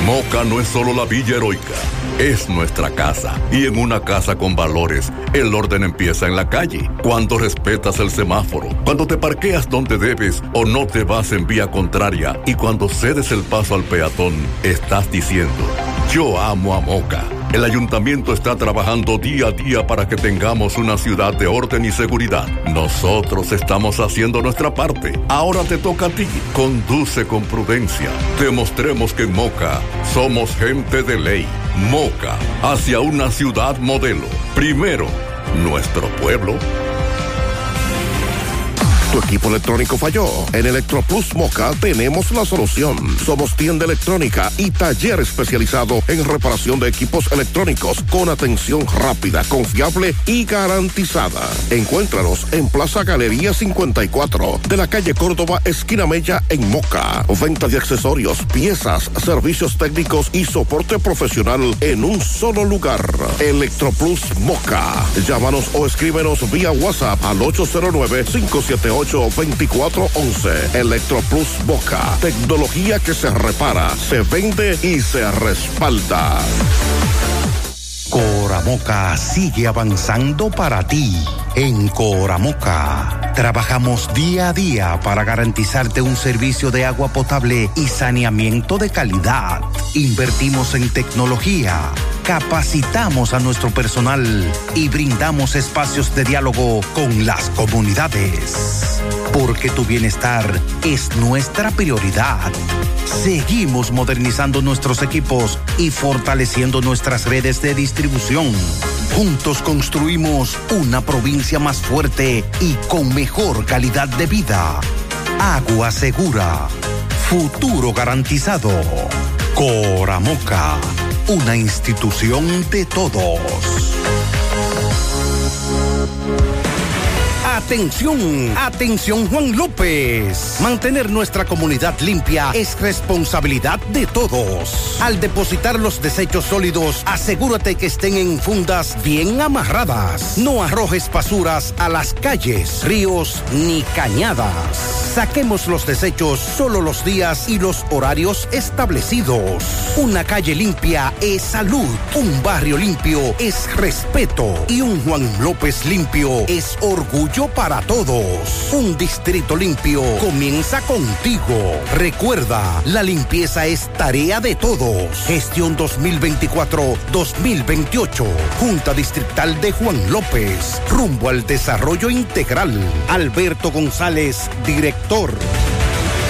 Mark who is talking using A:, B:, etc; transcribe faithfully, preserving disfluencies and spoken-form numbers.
A: Moca no es solo la Villa Heroica, es nuestra casa. Y en una casa con valores, el orden empieza en la calle. Cuando respetas el semáforo, cuando te parqueas donde debes o no te vas en vía contraria, y cuando cedes el paso al peatón, estás diciendo: yo amo a Moca. El ayuntamiento está trabajando día a día para que tengamos una ciudad de orden y seguridad. Nosotros estamos haciendo nuestra parte. Ahora te toca a ti. Conduce con prudencia. Demostremos que en Moca somos gente de ley. Moca, hacia una ciudad modelo. Primero, nuestro pueblo.
B: ¿Tu equipo electrónico falló? En Electroplus Moca tenemos la solución. Somos tienda electrónica y taller especializado en reparación de equipos electrónicos con atención rápida, confiable y garantizada. Encuéntranos en Plaza Galería cincuenta y cuatro de la calle Córdoba, esquina Mella, en Moca. Venta de accesorios, piezas, servicios técnicos y soporte profesional en un solo lugar. Electroplus Moca. Llámanos o escríbenos vía WhatsApp al ocho cero nueve, cinco siete ocho, veinticuatro once. Electroplus Moca. Tecnología que se repara, se vende y se respalda.
C: Coramoca sigue avanzando para ti. En Coramoca trabajamos día a día para garantizarte un servicio de agua potable y saneamiento de calidad. Invertimos en tecnología, capacitamos a nuestro personal y brindamos espacios de diálogo con las comunidades. Porque tu bienestar es nuestra prioridad. Seguimos modernizando nuestros equipos y fortaleciendo nuestras redes de distribución. Juntos construimos una provincia más fuerte y con mejor calidad de vida. Agua segura. Futuro garantizado. Coramoca, una institución de todos. Atención, atención Juan López. Mantener nuestra comunidad limpia es responsabilidad de todos. Al depositar los desechos sólidos, asegúrate que estén en fundas bien amarradas. No arrojes basuras a las calles, ríos ni cañadas. Saquemos los desechos solo los días y los horarios establecidos. Una calle limpia es salud, un barrio limpio es respeto y un Juan López limpio es orgullo para todos. Un distrito limpio comienza contigo. Recuerda, la limpieza es tarea de todos. Gestión dos mil veinticuatro dos mil veintiocho. Junta Distrital de Juan López. Rumbo al desarrollo integral. Alberto González, director.